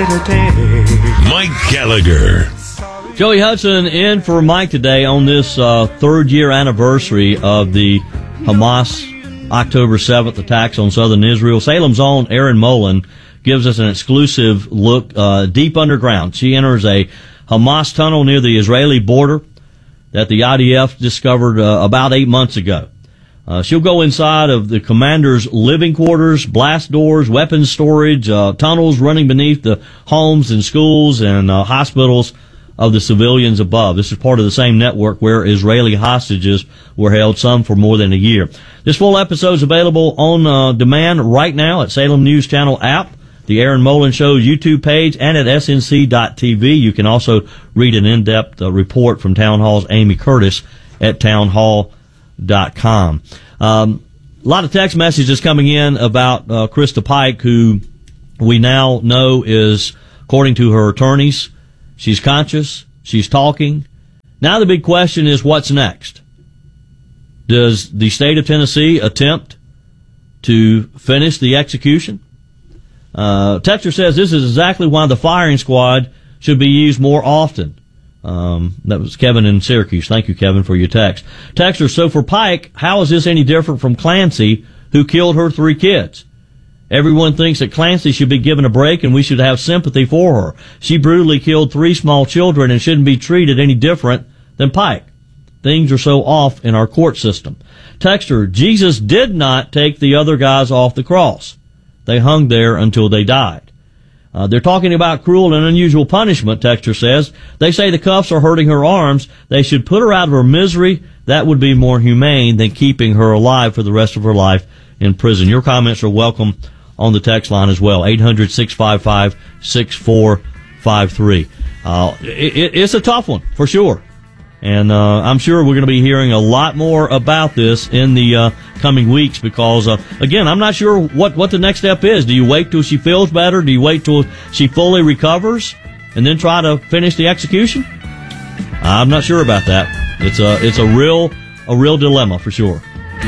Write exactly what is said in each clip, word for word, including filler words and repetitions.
Mike Gallagher. Joey Hudson in for Mike today on this uh, third year anniversary of the Hamas October seventh attacks on southern Israel. Salem's own Erin Molan gives us an exclusive look uh, deep underground. She enters a Hamas tunnel near the Israeli border that the I D F discovered uh, about eight months ago. Uh, she'll go inside of the commander's living quarters, blast doors, weapons storage, uh, tunnels running beneath the homes and schools and uh, hospitals of the civilians above. This is part of the same network where Israeli hostages were held, some for more than a year. This full episode is available on uh, demand right now at Salem News Channel app, the Erin Molan Show's YouTube page, and at S N C dot T V. You can also read an in-depth uh, report from Town Hall's Amy Curtis at townhall dot com. Um, a lot of text messages coming in about uh, Krista Pike, who we now know is, according to her attorneys, she's conscious, she's talking. Now the big question is, what's next? Does the state of Tennessee attempt to finish the execution? Uh, Texter says this is exactly why the firing squad should be used more often. Um, that was Kevin in Syracuse. Thank you, Kevin, for your text. Texter, so for Pike, how is this any different from Clancy, who killed her three kids? Everyone thinks that Clancy should be given a break and we should have sympathy for her. She brutally killed three small children and shouldn't be treated any different than Pike. Things are so off in our court system. Texter, Jesus did not take the other guys off the cross. They hung there until they died. Uh, they're talking about cruel and unusual punishment, Texter says. They say the cuffs are hurting her arms. They should put her out of her misery. That would be more humane than keeping her alive for the rest of her life in prison. Your comments are welcome on the text line as well, eight hundred, six five five, six four five three. Uh, it, it's a tough one, for sure. And uh, I'm sure we're going to be hearing a lot more about this in the uh, coming weeks because, uh, again, I'm not sure what, what the next step is. Do you wait till she feels better? Do you wait till she fully recovers and then try to finish the execution? I'm not sure about that. It's a it's a real a real dilemma for sure.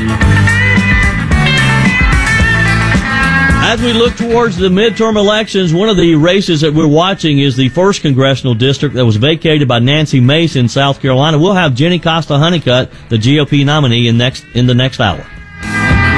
As we look towards the midterm elections, one of the races that we're watching is the first congressional district that was vacated by Nancy Mace in South Carolina. We'll have Jenny Costa Honeycutt, the G O P nominee, in next in the next hour.